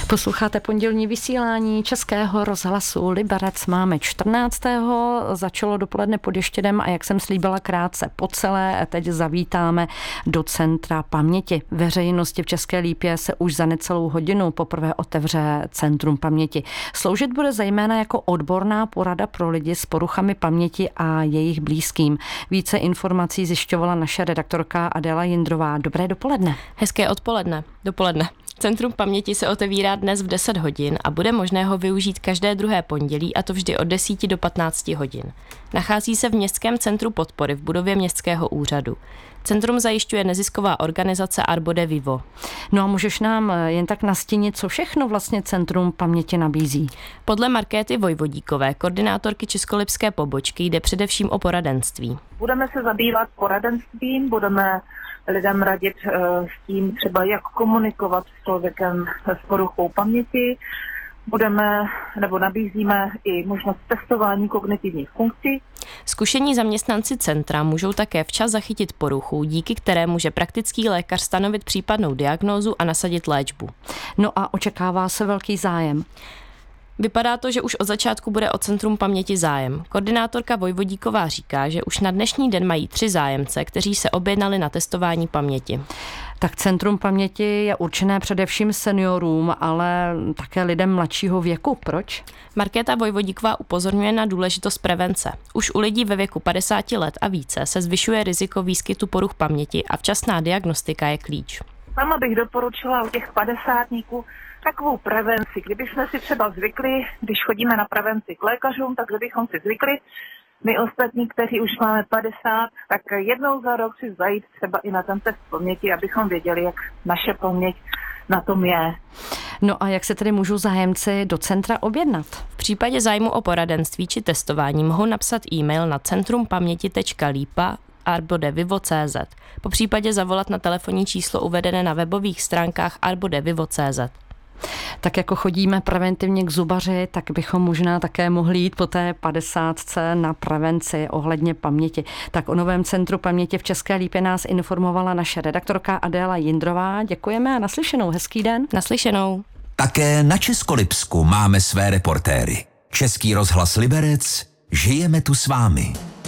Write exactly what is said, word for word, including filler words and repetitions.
Posloucháte pondělní vysílání Českého rozhlasu Liberec. Máme čtrnáctého Začalo dopoledne pod Ještědem a jak jsem slíbila krátce po celé, teď zavítáme do Centra paměti. Veřejnosti v České Lípě se už za necelou hodinu poprvé otevře Centrum paměti. Sloužit bude zejména jako odborná porada pro lidi s poruchami paměti a jejich blízkým. Více informací zjišťovala naše redaktorka Adéla Jindrová. Dobré dopoledne. Hezké odpoledne. Dopoledne. Centrum paměti se otevírá dnes v deset hodin a bude možné ho využít každé druhé pondělí, a to vždy od deseti do patnácti hodin. Nachází se v Městském centru podpory v budově Městského úřadu. Centrum zajišťuje nezisková organizace Arbo de Vivo. No a můžeš nám jen tak nastínit, co všechno vlastně Centrum paměti nabízí? Podle Markéty Vojvodíkové, koordinátorky českolipské pobočky, jde především o poradenství. Budeme se zabývat poradenstvím, budeme lidem radit s tím třeba, jak komunikovat s člověkem s poruchou paměti. Budeme nebo nabízíme i možnost testování kognitivních funkcí. Zkušení zaměstnanci centra můžou také včas zachytit poruchu, díky které může praktický lékař stanovit případnou diagnózu a nasadit léčbu. No a očekává se velký zájem. Vypadá to, že už od začátku bude o Centrum paměti zájem. Koordinátorka Vojvodíková říká, že už na dnešní den mají tři zájemce, kteří se objednali na testování paměti. Tak Centrum paměti je určené především seniorům, ale také lidem mladšího věku. Proč? Markéta Vojvodíková upozorňuje na důležitost prevence. Už u lidí ve věku padesáti let a více se zvyšuje riziko výskytu poruch paměti a včasná diagnostika je klíč. Sama bych doporučila u těch padesátníků takovou prevenci. Kdybychom si třeba zvykli, když chodíme na prevenci k lékařům, tak kdybychom si zvykli, my ostatní, kteří už máme padesát, tak jednou za rok si zajít třeba i na ten test paměti, abychom věděli, jak naše paměť na tom je. No a jak se tedy můžou zájemci do centra objednat? V případě zájmu o poradenství či testování mohou napsat e-mail na centrumpaměti tečka lípa arbo de vivo tečka cz. Po případě zavolat na telefonní číslo uvedené na webových stránkách arbo de vivo tečka cz. Tak jako chodíme preventivně k zubaři, tak bychom možná také mohli jít po té padesátce na prevenci ohledně paměti. Tak o novém Centru paměti v České Lípě nás informovala naše redaktorka Adéla Jindrová. Děkujeme a naslyšenou. Hezký den. Naslyšenou. Také na Českolipsku máme své reportéry. Český rozhlas Liberec, žijeme tu s vámi.